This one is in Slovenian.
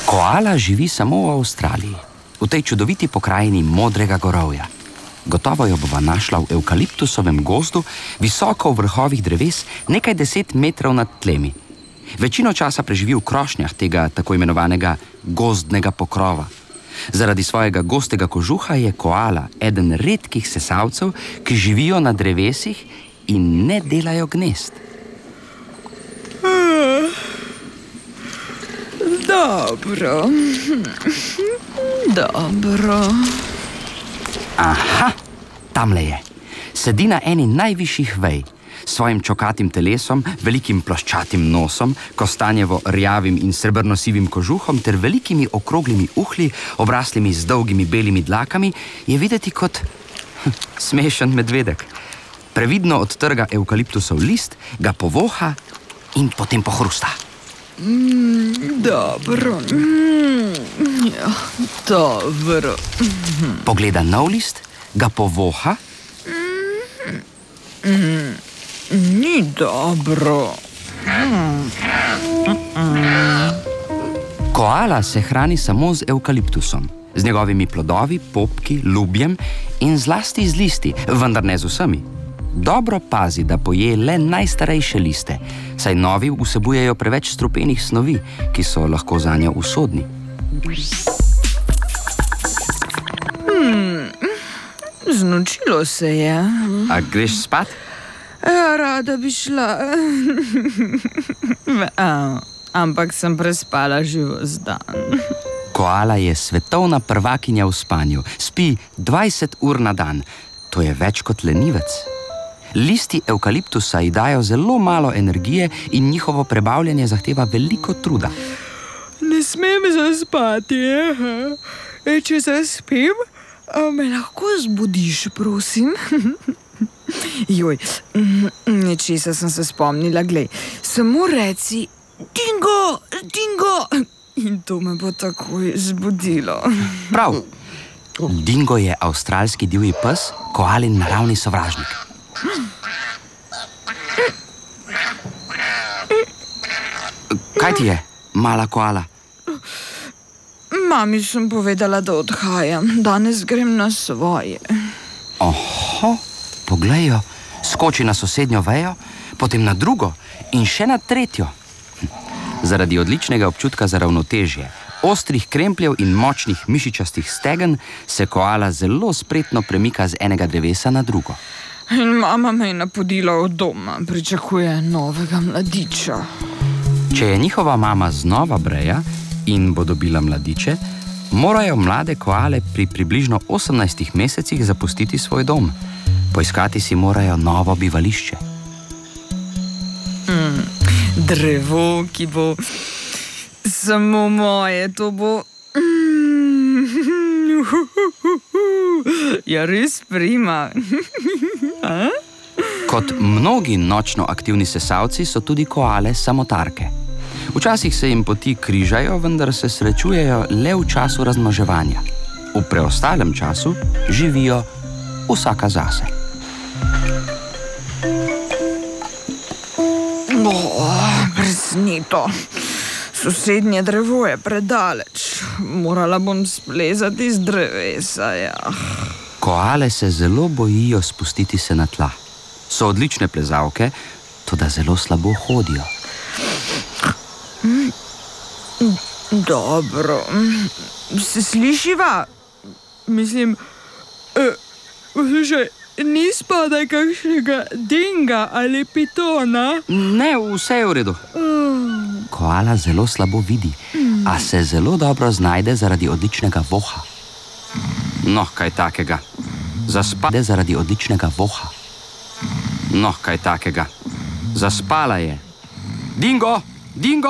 Koala živi samo v Avstraliji, v tej čudoviti pokrajini modrega gorovja. Gotovo jo bova našla v evkaliptusovem gozdu, visoko v vrhovih dreves, nekaj 10 metrov nad tlemi. Večino časa preživi v krošnjah tega tako imenovanega gozdnega pokrova. Zaradi svojega gostega kožuha je koala eden redkih sesalcev, ki živijo na drevesih in ne delajo gnezd. Dobro. Aha, tamle je. Sedi na eni najvišjih vej. S svojim čokatim telesom, velikim ploščatim nosom, kostanjevo rjavim in srebrno-sivim kožuhom ter velikimi okroglimi uhlji, obraslimi z dolgimi belimi dlakami, je videti kot smešen medvedek. Previdno odtrga evkaliptusov list, ga povoha in potem pohrusta. Dobro. Ja, dobro. Pogleda nov list, ga povoha. Ni dobro. Koala se hrani samo z evkaliptusom, z njegovimi plodovi, popki, lubjem in zlasti z listi, vendar ne z vsemi. Dobro pazi, da poje le najstarejše liste, saj novi vsebujejo preveč strupenih snovi, ki so lahko zanjo usodni. Znočilo se je. A greš spat? Ja, rada bi šla. Ampak sem prespala že ves dan. Koala je svetovna prvakinja v spanju. Spi 20 ur na dan. To je več kot lenivec. Listi evkaliptusa ji dajo zelo malo energije in njihovo prebavljanje zahteva veliko truda. Ne smem zaspati. Če zaspim, me lahko zbudiš, prosim? Joj, nečesa sem se spomnila, glej. Samo reci Dingo, Dingo, in to me bo takoj zbudilo. Prav. Dingo je avstralski divji pes, koalin naravni sovražnik. Kaj ti je, mala koala? Mami sem povedala, da odhajam. Danes grem na svoje. Oho, poglej jo, skoči na sosednjo vejo, potem na drugo in še na tretjo. Zaradi odličnega občutka za ravnotežje, ostrih krempljev in močnih mišičastih stegen se koala zelo spretno premika z enega drevesa na drugo. In mama me je napodila od doma, pričakuje novega mladiča. Če je njihova mama znova breja in bo dobila mladiče, morajo mlade koale pri približno 18 mesecih zapustiti svoj dom. Poiskati si morajo novo bivališče. Drevo, ki bo samo moje, to bo... Ja, res prima. Kot mnogi nočno aktivni sesalci so tudi koale samotarke. Včasih se jim poti križajo, vendar se srečujejo le v času razmnoževanja. V preostalem času živijo vsaka zase. Presneto. Sosednje drevo je predaleč. Morala bom splezati z drevesa, ja. Koale se zelo bojijo spustiti se na tla. So odlične plezalke, toda zelo slabo hodijo. Dobro. Se slišiva? Mislim, poslušaj, ni spodaj kakšnega dinga ali pitona? Ne, vse je v redu. Koala zelo slabo vidi, a se zelo dobro znajde zaradi odličnega voha. No, kaj takega. Zaspade zaradi odličnega voha. No, kaj takega. Zaspala je. Dingo! Dingo!